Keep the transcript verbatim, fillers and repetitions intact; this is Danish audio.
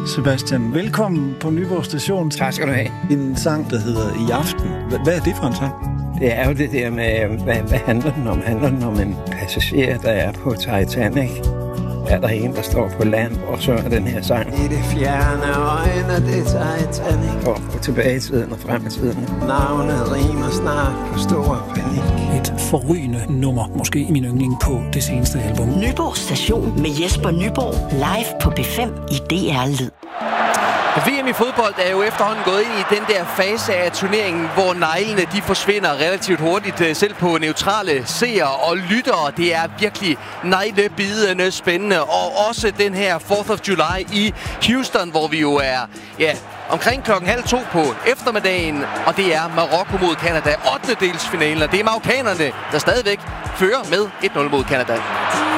Sebastian, velkommen på Nyborg Station. Tak skal du have. En sang, der hedder I Aften. Hvad er det for en sang? Det er jo det der med, hvad, hvad handler den om? Handler den om en passager, der er på Titanic? Er der en, der står på land og synger den her sang? I det fjerne øjne, det er Titanic. Og gå tilbage i tiden og frem i tiden. Navnet rimer snart på stor panik. Et forrygende nummer, måske min yndling på det seneste album. Nyborg Station med Jesper Nyborg, live på B fem i D R Lyd. V M i fodbold er jo efterhånden gået ind i den der fase af turneringen, hvor neglene de forsvinder relativt hurtigt, selv på neutrale seere og lyttere. Det er virkelig neglebidende spændende, og også den her fourth of July i Houston, hvor vi jo er ja, omkring klokken halv to på eftermiddagen, og det er Marokko mod Canada, ottende delsfinalen, og det er marokkanerne, der stadigvæk fører med et nul mod Canada.